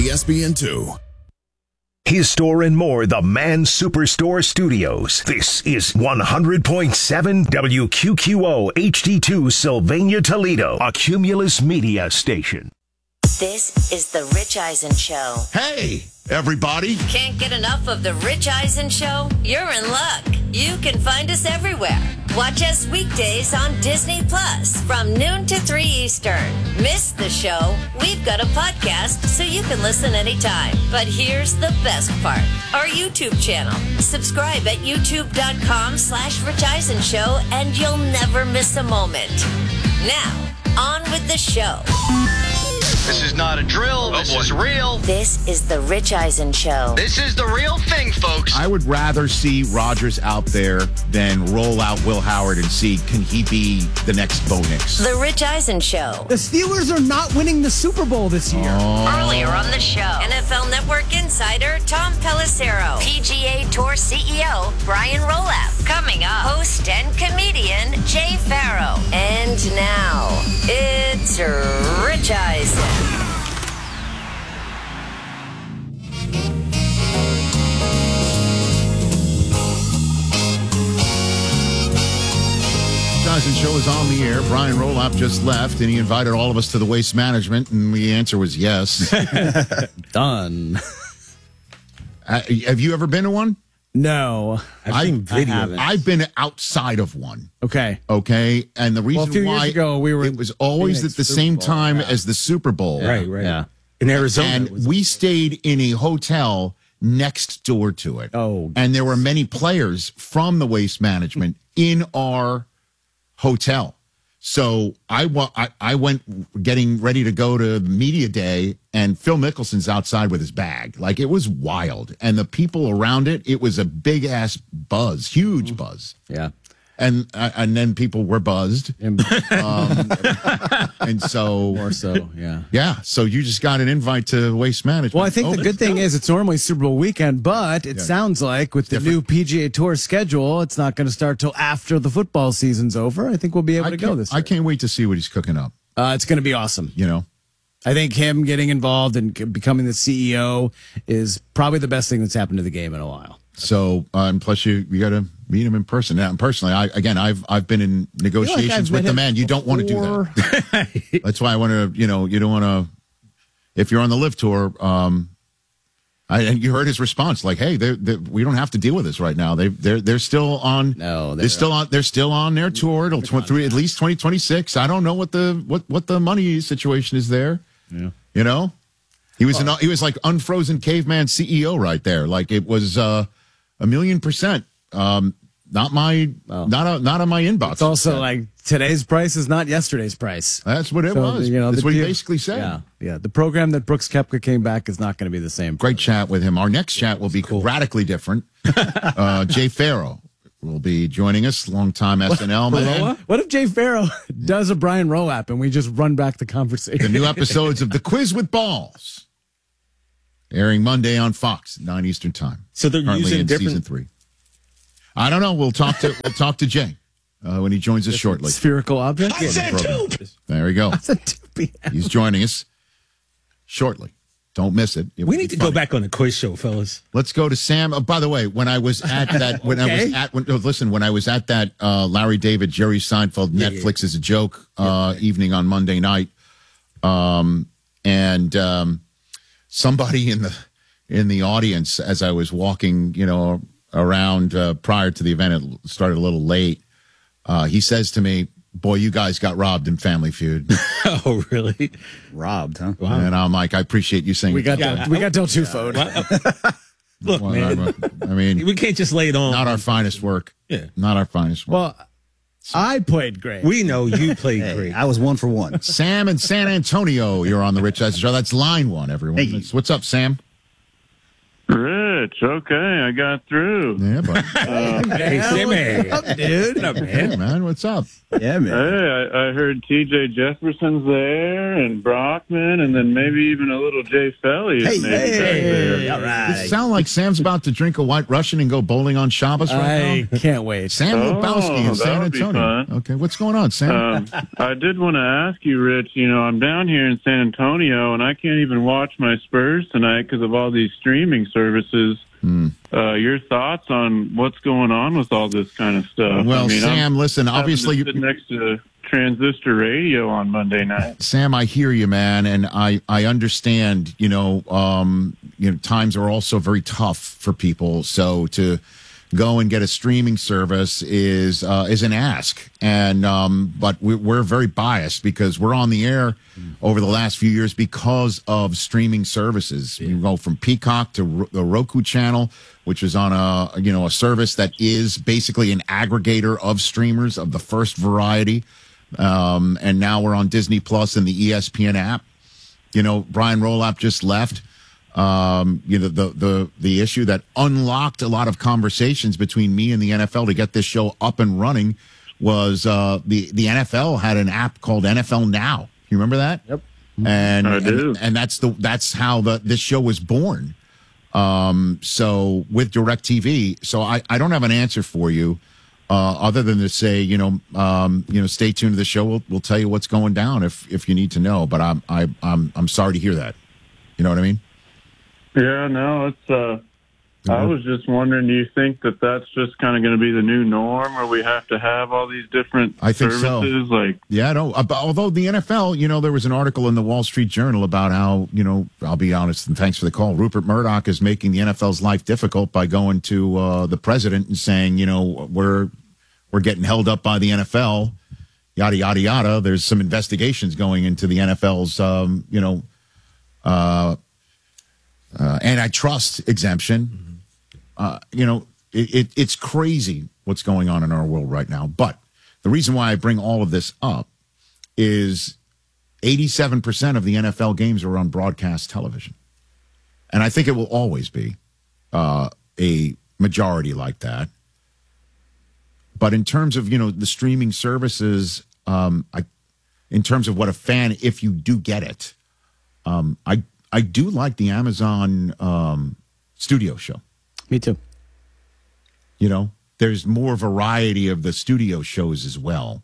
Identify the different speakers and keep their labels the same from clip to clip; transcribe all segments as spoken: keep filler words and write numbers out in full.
Speaker 1: E S P N two.
Speaker 2: His Store and More, the Man Superstore Studios. This is one hundred point seven W Q Q O H D two Sylvania, Toledo, a Cumulus Media station.
Speaker 3: This is The Rich Eisen Show.
Speaker 4: Hey, everybody.
Speaker 3: Can't get enough of The Rich Eisen Show? You're in luck. You can find us everywhere. Watch us weekdays on Disney Plus from noon to three Eastern. Miss the show? We've got a podcast so you can listen anytime. But here's the best part. Our YouTube channel. Subscribe at youtube.com slash Rich Eisen Show and you'll never miss a moment. Now, on with the show.
Speaker 5: This is not a drill.
Speaker 4: Oh,
Speaker 5: this
Speaker 4: boy.
Speaker 5: is real.
Speaker 3: This is The Rich Eisen Show.
Speaker 5: This is the real thing, folks.
Speaker 4: I would rather see Rodgers out there than roll out Will Howard and see, can he be the next Bo Nix?
Speaker 3: The Rich Eisen Show.
Speaker 6: The Steelers are not winning the Super Bowl this year.
Speaker 4: Oh.
Speaker 3: Earlier on the show, N F L Network insider Tom Pelissero, P G A Tour C E O Brian Rolapp. Coming up, host and comedian Jay Farrow. And now, it's Rich Eisen.
Speaker 4: Eisen Show is on the air. Brian Rolapp just left, and he invited all of us to the Waste Management, and the answer was yes.
Speaker 6: Done.
Speaker 4: uh, have you ever been to one?
Speaker 6: No.
Speaker 4: I've
Speaker 6: I,
Speaker 4: seen
Speaker 6: I haven't.
Speaker 4: I've been outside of one.
Speaker 6: Okay.
Speaker 4: Okay, and the reason
Speaker 6: Well, a few years
Speaker 4: why
Speaker 6: ago, we were
Speaker 4: it was always
Speaker 6: Phoenix
Speaker 4: at the
Speaker 6: Super
Speaker 4: same
Speaker 6: Bowl,
Speaker 4: time
Speaker 6: yeah.
Speaker 4: as the Super Bowl.
Speaker 7: Right, right.
Speaker 6: Yeah.
Speaker 7: In Arizona.
Speaker 4: And
Speaker 7: it was-
Speaker 4: we stayed in a hotel next door to it.
Speaker 6: Oh.
Speaker 4: And there were many players from the Waste Management in our hotel. So I, wa- I, I went getting ready to go to Media Day, and Phil Mickelson's outside with his bag. Like, it was wild. And the people around it, it was a big-ass buzz, huge buzz.
Speaker 6: Yeah.
Speaker 4: And uh, and then people were buzzed.
Speaker 6: And
Speaker 4: Um, and so...
Speaker 6: more so, yeah.
Speaker 4: Yeah, so you just got an invite to Waste Management.
Speaker 6: Well, I think
Speaker 4: Oh,
Speaker 6: the good thing is it's normally Super Bowl weekend, but it
Speaker 4: Yeah.
Speaker 6: sounds like with the
Speaker 4: Different.
Speaker 6: new P G A Tour schedule, it's not going to start till after the football season's over. I think we'll be able
Speaker 4: I
Speaker 6: to go
Speaker 4: can't-
Speaker 6: this year.
Speaker 4: I can't wait to see what he's cooking up,
Speaker 6: Uh, it's going to be awesome.
Speaker 4: you know?
Speaker 6: I think him getting involved and becoming the C E O is probably the best thing that's happened to the game in a while.
Speaker 4: So, uh, and plus you you got to meet him in person. Now, personally, I again, I've I've been in negotiations
Speaker 6: I've
Speaker 4: with
Speaker 6: met
Speaker 4: the
Speaker 6: him
Speaker 4: man. You don't want to do that. That's why I want to, you know, you don't want to. If you're on the Live Tour, um, I and you heard his response, like, "Hey, they're, they're, we don't have to deal with this right now. They they're they're still on.
Speaker 6: No,
Speaker 4: they're,
Speaker 6: they're-
Speaker 4: still on. They're still on their tour till tw- through at least twenty twenty-six. I don't know what the what what the money situation is there.
Speaker 6: Yeah.
Speaker 4: You know, he was an, he was like unfrozen caveman C E O right there. Like, it was uh, a million percent. Um, not my
Speaker 6: Well,
Speaker 4: not a, not on my inbox.
Speaker 6: It's also like today's price is not yesterday's price.
Speaker 4: That's what it
Speaker 6: So,
Speaker 4: was.
Speaker 6: you know,
Speaker 4: That's
Speaker 6: the
Speaker 4: what he
Speaker 6: deal-
Speaker 4: basically said.
Speaker 6: Yeah, yeah. The program that Brooks Koepka came back is not going to be the same.
Speaker 4: Great chat with him. Our next chat will be radically different. uh, Jay Farrow will be joining us, longtime S N L man.
Speaker 6: What if Jay Farrow does a Brian Rolapp and we just run back the
Speaker 4: The
Speaker 6: conversation?
Speaker 4: new episodes of The Quiz with Balls, airing Monday on Fox, nine Eastern time.
Speaker 7: So they're
Speaker 4: Currently
Speaker 7: using
Speaker 4: in
Speaker 7: different-
Speaker 4: season three. I don't know. We'll talk to we'll talk to Jay uh, when he joins us shortly.
Speaker 6: Spherical object?
Speaker 7: I said two.
Speaker 4: There we go.
Speaker 6: That's a two p m.
Speaker 4: He's joining us shortly. Don't miss it. It
Speaker 7: We
Speaker 4: will
Speaker 7: need
Speaker 4: be
Speaker 7: to go
Speaker 4: funny.
Speaker 7: back on the quiz show, fellas.
Speaker 4: Let's go to Sam. Oh, by the way, when I was at that, when I was
Speaker 6: Okay.
Speaker 4: at, when, oh, listen, when I was at that uh, Larry David, Jerry Seinfeld,
Speaker 7: Yeah,
Speaker 4: Netflix is a joke uh, evening on Monday night, um, and um, somebody in the in the audience, as I was walking, you know, around uh, prior to the event, it started a little late. Uh, he says to me, "Boy, you guys got robbed in Family Feud,"
Speaker 7: Oh, really?
Speaker 8: Robbed, huh?
Speaker 7: Wow.
Speaker 4: and I'm like, "I appreciate you saying
Speaker 6: We
Speaker 4: it."
Speaker 6: got
Speaker 7: Yeah,
Speaker 6: Del,
Speaker 7: I-
Speaker 6: we got Del Tufo.
Speaker 7: Look,
Speaker 4: Well,
Speaker 7: man,
Speaker 4: I mean,
Speaker 7: we can't just lay it on.
Speaker 4: not our finest work.
Speaker 7: Yeah.
Speaker 4: Not our finest work.
Speaker 6: Well, I played great.
Speaker 7: We know you played
Speaker 8: Hey,
Speaker 7: great.
Speaker 8: I was one for one.
Speaker 4: Sam in San Antonio, you're on the Rich Eisen Show. That's line one, everyone.
Speaker 8: Thank you.
Speaker 4: What's up, Sam?
Speaker 9: Rich,
Speaker 1: Rich. Okay, I got through.
Speaker 4: Yeah, but
Speaker 7: Hey, Sammy.
Speaker 6: What's up, dude?
Speaker 7: What up, man?
Speaker 4: hey, man, what's up?
Speaker 8: Yeah, man.
Speaker 1: Hey, I, I heard T J Jefferson's there, and Brockman, and then maybe even a little Jay Felly. is
Speaker 8: Hey,
Speaker 1: maybe
Speaker 8: hey,
Speaker 1: back there.
Speaker 8: hey, all
Speaker 4: Does
Speaker 8: right.
Speaker 4: it sound like Sam's about to drink a White Russian and go bowling on Shabbos right
Speaker 6: I
Speaker 4: now?
Speaker 6: can't wait.
Speaker 4: Sam
Speaker 1: Oh,
Speaker 4: Lubowski in
Speaker 1: that
Speaker 4: San
Speaker 1: would be
Speaker 4: Antonio.
Speaker 1: fun.
Speaker 4: Okay, what's going on, Sam?
Speaker 1: Um, I did want to ask you, Rich, you know, I'm down here in San Antonio, and I can't even watch my Spurs tonight because of all these streaming services.
Speaker 4: Hmm.
Speaker 1: Uh, your thoughts on what's going on with all this kind of stuff?
Speaker 4: well,
Speaker 1: I mean,
Speaker 4: Sam,
Speaker 1: I'm
Speaker 4: listen,
Speaker 1: having
Speaker 4: obviously,
Speaker 1: to sit next to Transistor Radio on Monday night.
Speaker 4: Sam, I hear you, man, and I, I understand. You know, um, you know, times are also very tough for people. So to go and get a streaming service is uh, is an ask, and um, but we, we're very biased because we're on the air over the last few years because of streaming services. We go from Peacock to Ro- the Roku channel, which is on a you know a service that is basically an aggregator of streamers of the first variety. Um, and now we're on Disney Plus and the E S P N app. You know, Brian Rolap just left. Um, you know, the, the, the issue that unlocked a lot of conversations between me and the N F L to get this show up and running was, uh, the, the N F L had an app called N F L Now. You remember that?
Speaker 6: Yep.
Speaker 4: And,
Speaker 1: I do.
Speaker 4: and, and that's the, that's how the, this show was born. Um, so with DirecTV, so I, I don't have an answer for you. Uh, other than to say, you know, um, you know, stay tuned to the show. We'll, we'll tell you what's going down if, if you need to know. But I'm, I, I'm, I'm sorry to hear that. You know what I mean?
Speaker 1: Yeah, no, it's. Uh, I was just wondering, do you think that that's just kind of going to be the new norm, where we have to have all these different
Speaker 4: I think so.
Speaker 1: services? Like,
Speaker 4: Yeah, no. uh, but Although the N F L, you know, there was an article in the Wall Street Journal about how, you know, I'll be honest, and thanks for the call. Rupert Murdoch is making the N F L's life difficult by going to uh, the president and saying, you know, we're we're getting held up by the N F L, yada yada yada. There's some investigations going into the N F L's, um, you know, uh, uh, antitrust exemption. Uh, you know, it, it, it's crazy what's going on in our world right now. But the reason why I bring all of this up is eighty-seven percent of the N F L games are on broadcast television. And I think it will always be uh, a majority like that. But in terms of, you know, the streaming services, um, I, in terms of what a fan, if you do get it, um, I, I do like the Amazon um, studio show.
Speaker 6: Me too.
Speaker 4: You know, there's more variety of the studio shows as well.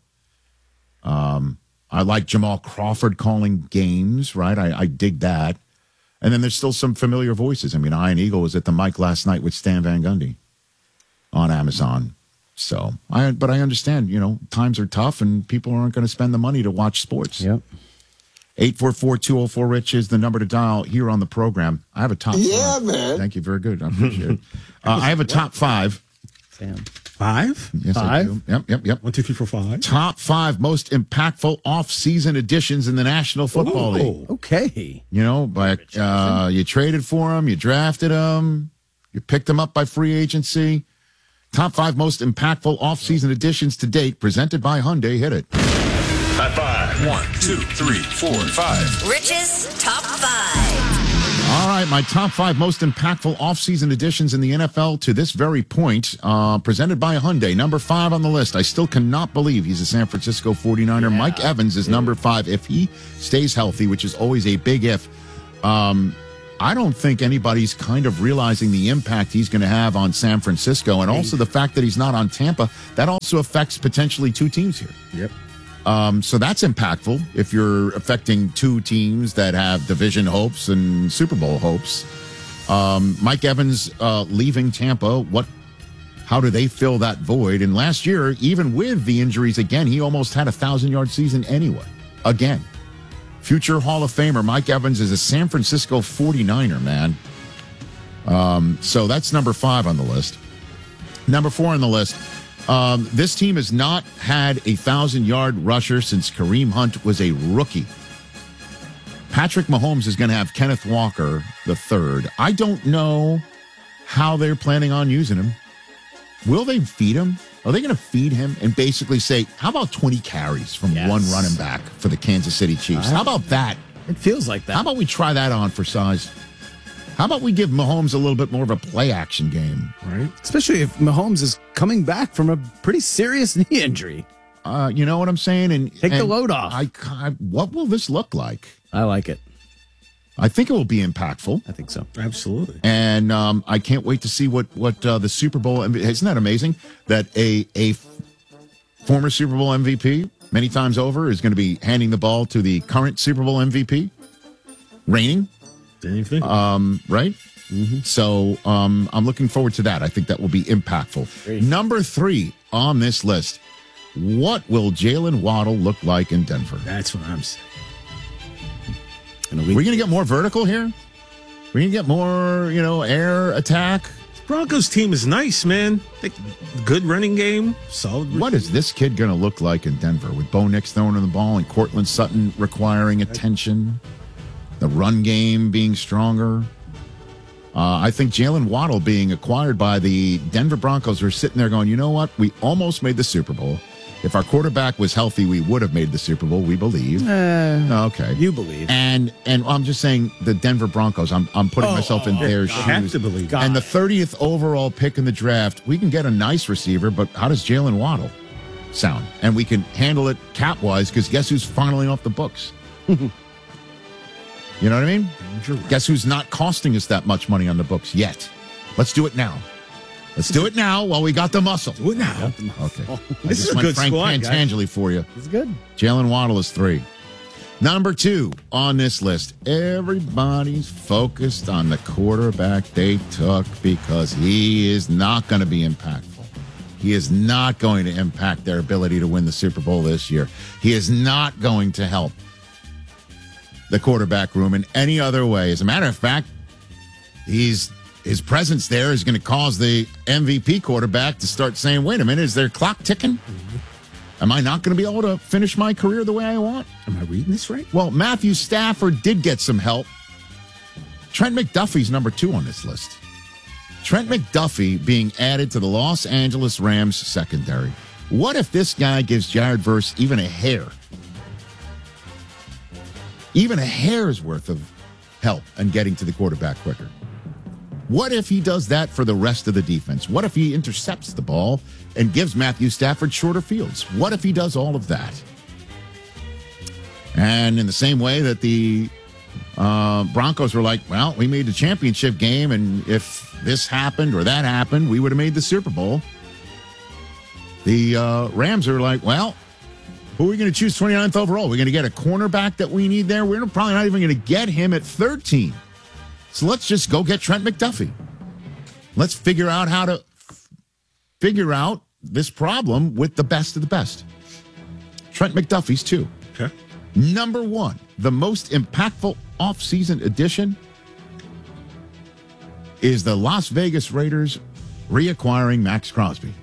Speaker 4: Um, I like Jamal Crawford calling games, right? I, I dig that. And then there's still some familiar voices. I mean, Iron Eagle was at the mic last night with Stan Van Gundy on Amazon. So, I but I understand, you know, times are tough and people aren't going to spend the money to watch sports.
Speaker 6: Yep.
Speaker 4: eight four four, two oh four, RICH is the number to dial here on the program. I have a top
Speaker 9: Yeah,
Speaker 4: five.
Speaker 9: man.
Speaker 4: Thank you. Very good. I appreciate it. Uh, I have a top five.
Speaker 6: Sam.
Speaker 7: Five?
Speaker 4: Yes, I
Speaker 6: Five?
Speaker 4: do. Yep, yep, yep.
Speaker 7: One, two, three, four, five.
Speaker 4: Top five most impactful off-season additions in the National Football League.
Speaker 6: Okay.
Speaker 4: You know, by, uh, you traded for them, you drafted them, you picked them up by free agency. Top five most impactful off-season additions to date, presented by Hyundai. Hit it.
Speaker 2: High five. One, two, three, four, five.
Speaker 3: Rich's Top five.
Speaker 4: All right, my top five most impactful offseason additions in the N F L to this very point, uh, presented by Hyundai. Number five on the list. I still cannot believe he's a San Francisco forty-niner. Yeah, Mike Evans is dude. number five if he stays healthy, which is always a big if. Um, I don't think anybody's kind of realizing the impact he's going to have on San Francisco, and also the fact that he's not on Tampa. That also affects potentially two teams here.
Speaker 6: Yep.
Speaker 4: Um, so that's impactful if you're affecting two teams that have division hopes and Super Bowl hopes. Um, Mike Evans uh, leaving Tampa, what? How do they fill that void? And last year, even with the injuries again, he almost had a thousand-yard season anyway. Again, future Hall of Famer Mike Evans is a San Francisco forty-niner, man. Um, so that's number five on the list. Number four on the list. Um, this team has not had a thousand-yard rusher since Kareem Hunt was a rookie. Patrick Mahomes is going to have Kenneth Walker the third. I don't know how they're planning on using him. Will they feed him? Are they going to feed him and basically say, how about twenty carries from
Speaker 6: yes.
Speaker 4: one running back for the Kansas City Chiefs? How about that?
Speaker 6: It feels like that.
Speaker 4: How about we try that on for size? How about we give Mahomes a little bit more of a play action game?
Speaker 7: Right.
Speaker 6: Especially if Mahomes is coming back from a pretty serious knee injury.
Speaker 4: Uh, you know what I'm saying? And
Speaker 6: Take the
Speaker 4: and
Speaker 6: load off.
Speaker 4: I, I, what will this look like?
Speaker 6: I like it.
Speaker 4: I think it will be impactful.
Speaker 6: I think so.
Speaker 7: Absolutely.
Speaker 4: And um, I can't wait to see what what uh, the Super Bowl. Isn't that amazing that a a former Super Bowl M V P many times over is going to be handing the ball to the current Super Bowl M V P, reigning.
Speaker 7: Didn't even think.
Speaker 4: Um, right.
Speaker 6: Mm-hmm.
Speaker 4: So um, I'm looking forward to that. I think that will be impactful.
Speaker 6: Great.
Speaker 4: Number three on this list. What will Jalen Waddle look like in Denver?
Speaker 7: That's what I'm saying.
Speaker 6: In a
Speaker 4: We're
Speaker 6: week.
Speaker 4: going to get more vertical here. We're going to get more, you know, air attack.
Speaker 7: Broncos team is nice, man. They, good running game. Solid.
Speaker 4: What is this kid going to look like in Denver with Bo Nix throwing the ball and Cortland Sutton requiring attention? The run game being stronger. Uh, I think Jalen Waddle being acquired by the Denver Broncos are sitting there going, you know what? We almost made the Super Bowl. If our quarterback was healthy, we would have made the Super Bowl, we believe.
Speaker 6: Uh,
Speaker 4: Okay.
Speaker 6: you believe.
Speaker 4: And and I'm just saying the Denver Broncos, I'm I'm putting
Speaker 6: Oh,
Speaker 4: myself in their
Speaker 7: I
Speaker 4: shoes.
Speaker 7: have to believe.
Speaker 6: God.
Speaker 4: And the thirtieth overall pick in the draft, we can get a nice receiver, but how does Jalen Waddle sound? And we can handle it cap-wise because guess who's finally off the books? You know what I mean? Guess who's not costing us that much money on the books yet? Let's do it now. Let's do it now while we got the muscle.
Speaker 7: Do it now.
Speaker 4: Okay. I
Speaker 7: This
Speaker 4: just
Speaker 7: is a
Speaker 4: went
Speaker 7: good
Speaker 4: Frank
Speaker 7: squad, guys.
Speaker 4: Pantangeli for you.
Speaker 6: It's good.
Speaker 4: Jalen Waddle is three. Number two on this list, everybody's focused on the quarterback they took because he is not going to be impactful. He is not going to impact their ability to win the Super Bowl this year. He is not going to help the quarterback room in any other way. As a matter of fact, he's his presence there is going to cause the M V P quarterback to start saying, wait a minute, is their clock ticking? Am I not going to be able to finish my career the way I want?
Speaker 7: Am I reading this right?
Speaker 4: Well, Matthew Stafford did get some help. Trent McDuffie's number two on this list. Trent McDuffie being added to the Los Angeles Rams secondary. What if this guy gives Jared Verse even a hair? Even a hair's worth of help in getting to the quarterback quicker. What if he does that for the rest of the defense? What if he intercepts the ball and gives Matthew Stafford shorter fields? What if he does all of that? And in the same way that the uh, Broncos were like, well, we made the championship game, and if this happened or that happened, we would have made the Super Bowl. The uh, Rams are like, well, who are we going to choose twenty-ninth overall? We're going to get a cornerback that we need there. We're probably not even going to get him at thirteen. So let's just go get Trent McDuffie. Let's figure out how to figure out this problem with the best of the best. Trent McDuffie's two.
Speaker 7: Okay.
Speaker 4: Number one, the most impactful offseason addition is the Las Vegas Raiders reacquiring Max Crosby.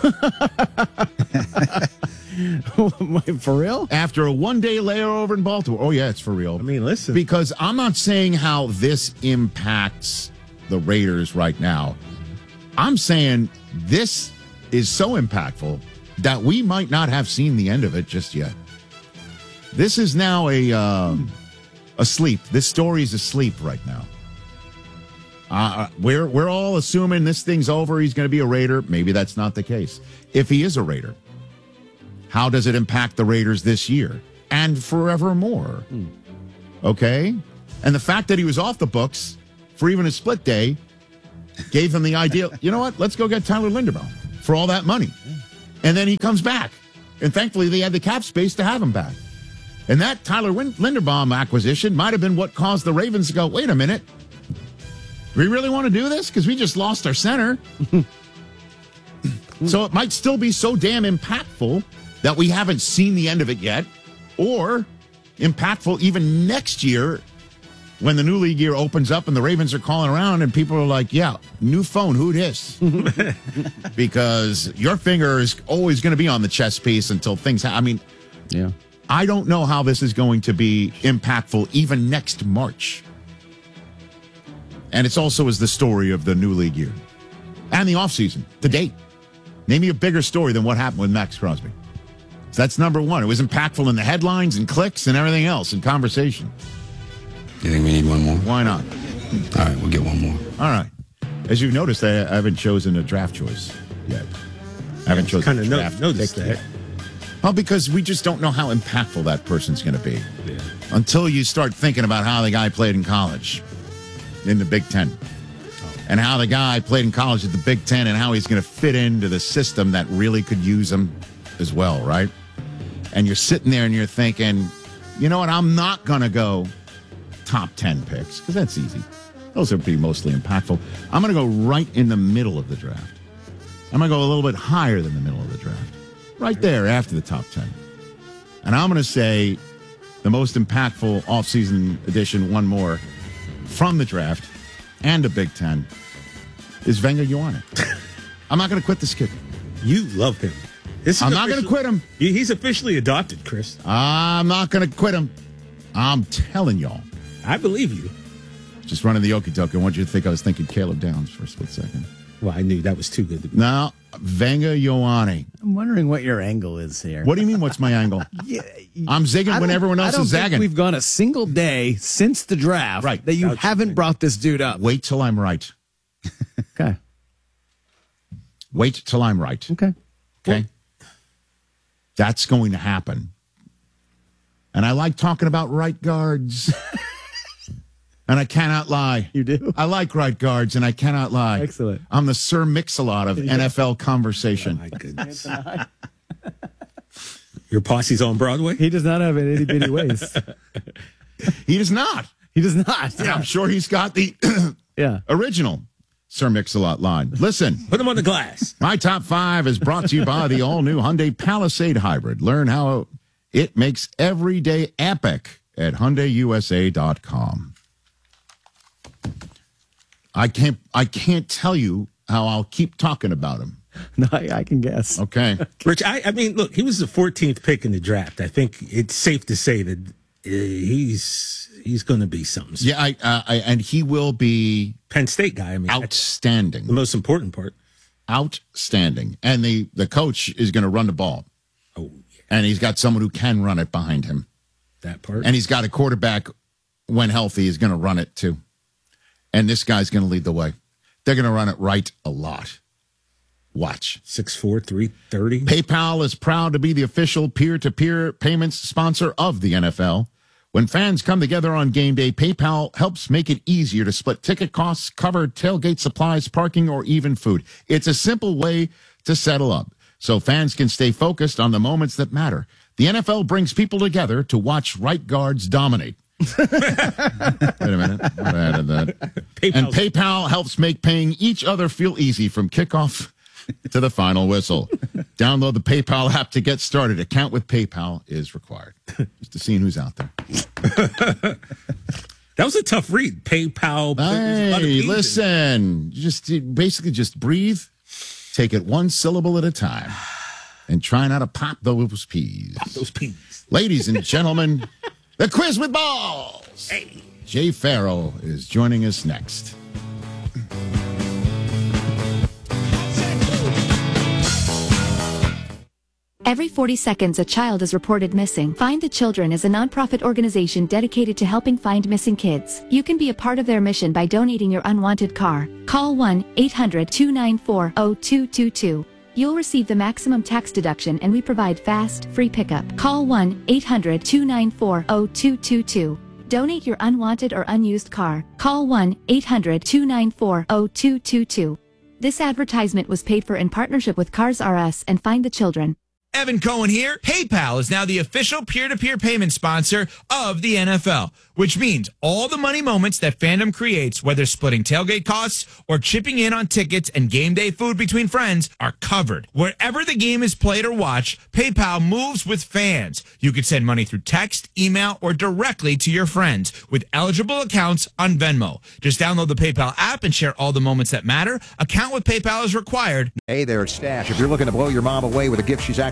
Speaker 6: For real?
Speaker 4: After a one-day layover in Baltimore. Oh, yeah, it's for real.
Speaker 7: I mean, listen.
Speaker 4: Because I'm not saying how this impacts the Raiders right now. I'm saying this is so impactful that we might not have seen the end of it just yet. This is now a uh, asleep. This story is asleep right now. Uh, we're we're all assuming this thing's over. He's going to be a Raider. Maybe that's not the case. If he is a Raider, how does it impact the Raiders this year and forevermore? Hmm. Okay? And the fact that he was off the books for even a split day gave him the idea, you know what? Let's go get Tyler Linderbaum for all that money. And then he comes back. And thankfully, they had the cap space to have him back. And that Tyler Win- Linderbaum acquisition might have been what caused the Ravens to go, wait a minute. We really want to do this? Because we just lost our center. So it might still be so damn impactful that we haven't seen the end of it yet, or impactful even next year when the new league year opens up and the Ravens are calling around and people are like, yeah, new phone, who dis? Because your finger is always going to be on the chess piece until things happen. I mean,
Speaker 6: Yeah.
Speaker 4: I don't know how this is going to be impactful even next March. And it's also is the story of the new league year and the offseason to date. Name me a bigger story than what happened with Max Crosby. So that's number one. It was impactful in the headlines and clicks and everything else in conversation.
Speaker 9: You think we need one more?
Speaker 4: Why not?
Speaker 7: All right, we'll get one more.
Speaker 4: All right. As you've noticed, I, I haven't chosen a draft choice yet. I haven't chosen
Speaker 7: Kind
Speaker 4: a
Speaker 7: of no,
Speaker 4: draft
Speaker 7: noticed
Speaker 4: pick
Speaker 7: that.
Speaker 4: yet. Well, because we just don't know how impactful that person's going to be
Speaker 7: Yeah.
Speaker 4: until you start thinking about how the guy played in college in the Big Ten. And how the guy played in college at the Big Ten and how he's going to fit into the system that really could use him as well, right? And you're sitting there and you're thinking, you know what, I'm not going to go top ten picks because that's easy. Those would be mostly impactful. I'm going to go right in the middle of the draft. I'm going to go a little bit higher than the middle of the draft. Right there after the top ten. And I'm going to say the most impactful offseason edition, one more, from the draft and the Big Ten, is Wenger Ioane. I'm not going to quit this kid.
Speaker 7: You love him. This is
Speaker 4: I'm not going to
Speaker 7: official-
Speaker 4: quit him.
Speaker 7: He- He's officially adopted, Chris.
Speaker 4: I'm not going to quit him. I'm telling y'all.
Speaker 7: I believe you.
Speaker 4: Just running the okie doke. I want you to think I was thinking Caleb Downs for a split second.
Speaker 7: Well, I knew that was too good to be.
Speaker 4: No, Wenger Ioane.
Speaker 6: I'm wondering what your angle is here.
Speaker 4: What do you mean, what's my angle?
Speaker 6: Yeah,
Speaker 4: I'm zigging
Speaker 6: I
Speaker 4: when
Speaker 6: don't-
Speaker 4: everyone else
Speaker 6: I don't
Speaker 4: is
Speaker 6: think
Speaker 4: zagging.
Speaker 6: We've gone a single day since the draft
Speaker 4: Right.
Speaker 6: that you
Speaker 7: Gotcha.
Speaker 6: haven't brought this dude up.
Speaker 4: Wait till I'm right.
Speaker 6: Okay.
Speaker 4: Wait till I'm right.
Speaker 6: Okay.
Speaker 4: Okay. That's going to happen. And I like talking about right guards. And I cannot lie.
Speaker 6: You do?
Speaker 4: I like right guards, and I cannot lie.
Speaker 6: Excellent.
Speaker 4: I'm the Sir Mix-a-Lot of N F L conversation.
Speaker 7: My goodness. Your posse's on Broadway?
Speaker 6: He does not have an itty bitty waist.
Speaker 4: He does not.
Speaker 6: He does not.
Speaker 4: Yeah, I'm sure he's got the
Speaker 6: Yeah.
Speaker 4: original Sir Mix-a-Lot line. Listen,
Speaker 7: Put him on the glass.
Speaker 4: my top five is brought to you by the all-new Hyundai Palisade Hybrid. Learn how it makes every day epic at Hyundai U S A dot com. I can't. I can't tell you how I'll keep talking about him.
Speaker 6: No, I, I can guess.
Speaker 4: Okay.
Speaker 7: Rich, I, I mean, look, he was the fourteenth pick in the draft. I think it's safe to say that uh, he's he's going to be something.
Speaker 4: Yeah. I, uh, I. And he will be
Speaker 7: Penn State guy. I mean, that's
Speaker 4: outstanding.
Speaker 7: the most important part.
Speaker 4: Outstanding. And the the coach is going to run the ball,
Speaker 7: Oh, yeah,
Speaker 4: and he's got someone who can run it behind him,
Speaker 7: that part.
Speaker 4: and he's got a quarterback when healthy is going to run it too. And this guy's going to lead the way. They're going to run it right a lot. Watch.
Speaker 7: six four, three thirty
Speaker 4: PayPal is proud to be the official peer-to-peer payments sponsor of the N F L. When fans come together on game day, PayPal helps make it easier to split ticket costs, cover tailgate supplies, parking, or even food. It's a simple way to settle up so fans can stay focused on the moments that matter. The N F L brings people together to watch right guards dominate. Wait a minute. I added that.
Speaker 7: PayPal's-
Speaker 4: And PayPal helps make paying each other feel easy from kickoff to the final whistle. Download the PayPal app to get started. Account with PayPal is required. Just to see who's out there.
Speaker 7: That was a tough read. PayPal. there's a lot of
Speaker 4: Hey,
Speaker 7: P's in it.
Speaker 4: listen. Just basically just breathe. Take it one syllable at a time. And try not to pop those peas.
Speaker 7: Those P's.
Speaker 4: Ladies and gentlemen, the quiz with balls.
Speaker 7: Hey.
Speaker 4: Jay Farrell is joining us next.
Speaker 9: Every forty seconds, a child is reported missing. Find the Children is a nonprofit organization dedicated to helping find missing kids. You can be a part of their mission by donating your unwanted car. Call one eight hundred two nine four zero two two two. You'll receive the maximum tax deduction, and we provide fast, free pickup. Call one eight hundred two nine four zero two two two. Donate your unwanted or unused car. Call one eight hundred two nine four zero two two two. This advertisement was paid for in partnership with Cars R Us and Find the Children.
Speaker 10: Evan Cohen here. PayPal is now the official peer-to-peer payment sponsor of the N F L, which means all the money moments that fandom creates, whether splitting tailgate costs or chipping in on tickets and game day food between friends, are covered. Wherever the game is played or watched, PayPal moves with fans. You can send money through text, email, or directly to your friends with eligible accounts on Venmo. Just download the PayPal app and share all the moments that matter. Account with PayPal is required.
Speaker 11: Hey there, it's Stash. If you're looking to blow your mom away with a gift she's actually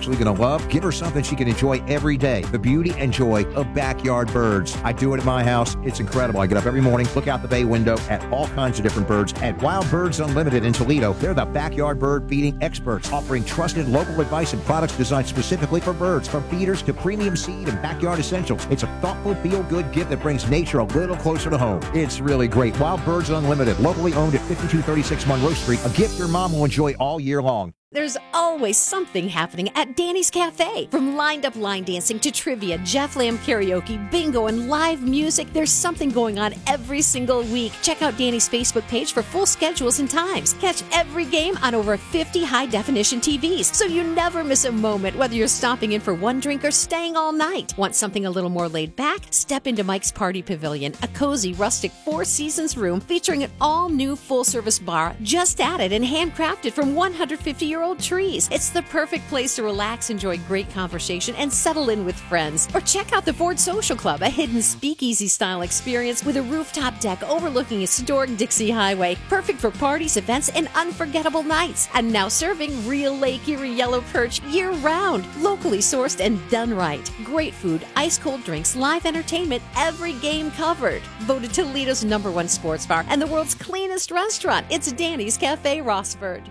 Speaker 11: absolutely going to love. Give her something she can enjoy every day. The beauty and joy of backyard birds. I do it at my house. It's incredible. I get up every morning, look out the bay window at all kinds of different birds. At Wild Birds Unlimited in Toledo, they're the backyard bird feeding experts, offering trusted local advice and products designed specifically for birds, from feeders to premium seed and backyard essentials. It's a thoughtful, feel-good gift that brings nature a little closer to home. It's really great. Wild Birds Unlimited, locally owned at fifty-two thirty-six Monroe Street, a gift your mom will enjoy all year long.
Speaker 12: There's always something happening at Danny's Cafe. From lined-up line dancing to trivia, Jeff Lamb karaoke, bingo, and live music, there's something going on every single week. Check out Danny's Facebook page for full schedules and times. Catch every game on over fifty high-definition T Vs, so you never miss a moment, whether you're stopping in for one drink or staying all night. Want something a little more laid back? Step into Mike's Party Pavilion, a cozy, rustic Four Seasons room featuring an all-new full-service bar just added and handcrafted from one hundred fifty year old trees. It's the perfect place to relax, enjoy great conversation, and settle in with friends. Or check out the Ford Social Club, a hidden speakeasy-style experience with a rooftop deck overlooking historic Dixie Highway. Perfect for parties, events, and unforgettable nights. And now serving real Lake Erie yellow perch year-round. Locally sourced and done right. Great food, ice-cold drinks, live entertainment, every game covered. Voted Toledo's number one sports bar and the world's cleanest restaurant. It's Danny's Cafe Rossford.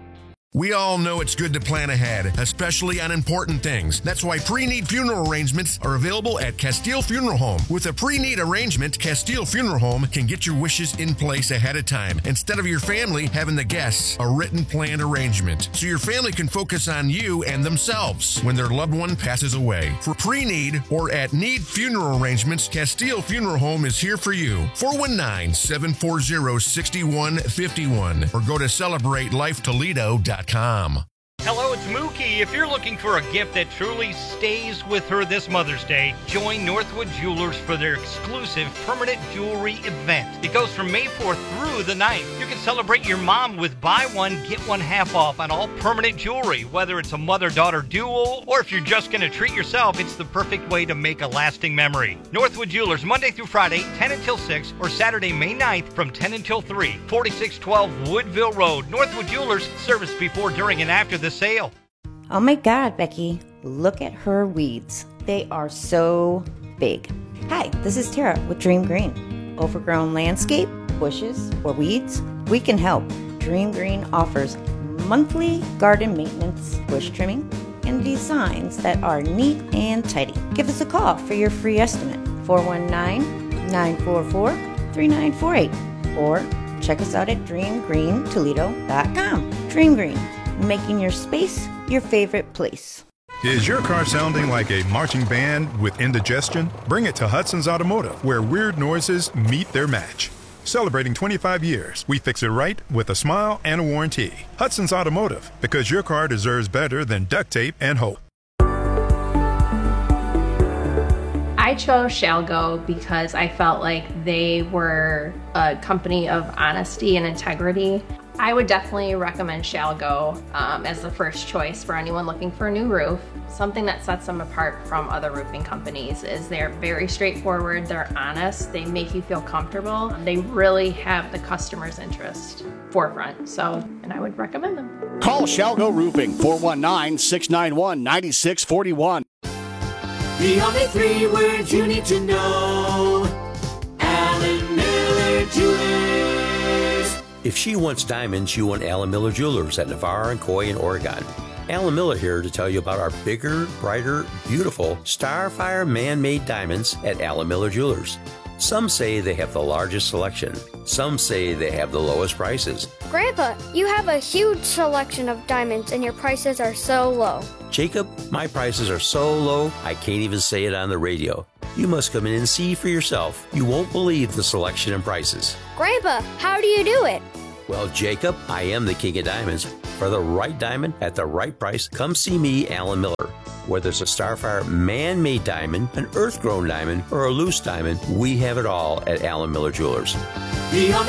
Speaker 13: We all know it's good to plan ahead, especially on important things. That's why pre-need funeral arrangements are available at Castile Funeral Home. With a pre-need arrangement, Castile Funeral Home can get your wishes in place ahead of time, instead of your family having the guests a written planned arrangement, so your family can focus on you and themselves when their loved one passes away. For pre-need or at need funeral arrangements, Castile Funeral Home is here for you. four one nine, seven four zero, six one five one or go to celebrate life toledo dot com.
Speaker 14: Hello, it's Mookie. If you're looking for a gift that truly stays with her this Mother's Day, join Northwood Jewelers for their exclusive permanent jewelry event. It goes from May fourth through the ninth. You can celebrate your mom with buy one, get one half off on all permanent jewelry, whether it's a mother-daughter duel or if you're just going to treat yourself, it's the perfect way to make a lasting memory. Northwood Jewelers, Monday through Friday, ten until six, or Saturday, May ninth from ten until three, forty-six twelve Woodville Road. Northwood Jewelers, service before, during, and after the sale.
Speaker 15: Oh my God, Becky, look at her weeds. They are so big. Hi, this is Tara with Dream Green. Overgrown landscape, bushes, or weeds? We can help. Dream Green offers monthly garden maintenance, bush trimming, and designs that are neat and tidy. Give us a call for your free estimate, four one nine, nine four four, three nine four eight, or check us out at dream green toledo dot com. Dream Green, making your space your favorite place.
Speaker 16: Is your car sounding like a marching band with indigestion? Bring it to Hudson's Automotive, where weird noises meet their match. Celebrating twenty-five years, we fix it right with a smile and a warranty. Hudson's Automotive, because your car deserves better than duct tape and hope.
Speaker 17: I chose Shalgo because I felt like they were a company of honesty and integrity. I would definitely recommend Shalgo um, as the first choice for anyone looking for a new roof. Something that sets them apart from other roofing companies is they're very straightforward, they're honest, they make you feel comfortable. They really have the customer's interest forefront, so, and I would recommend them.
Speaker 18: Call Shalgo Roofing, four one nine, six nine one, nine six four one.
Speaker 19: The only three words you need to know. Alan Miller Jewelers.
Speaker 20: If she wants diamonds, you want Alan Miller Jewelers at Navarre and Coy in Oregon. Alan Miller here to tell you about our bigger, brighter, beautiful Starfire man-made diamonds at Alan Miller Jewelers. Some say they have the largest selection. Some say they have the lowest prices.
Speaker 21: Grandpa, you have a huge selection of diamonds and your prices are so low.
Speaker 20: Jacob, my prices are so low, I can't even say it on the radio. You must come in and see for yourself. You won't believe the selection and prices.
Speaker 21: Grandpa, how do you do it?
Speaker 20: Well, Jacob, I am the king of diamonds. For the right diamond at the right price, come see me, Alan Miller. Whether it's a Starfire man-made diamond, an earth-grown diamond, or a loose diamond, we have it all at Alan Miller Jewelers.
Speaker 19: The only